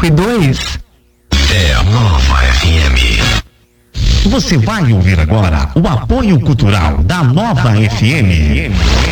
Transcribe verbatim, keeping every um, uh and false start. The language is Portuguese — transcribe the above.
cinco e dois. É a Nova F M. Você vai ouvir agora o apoio cultural da Nova F M.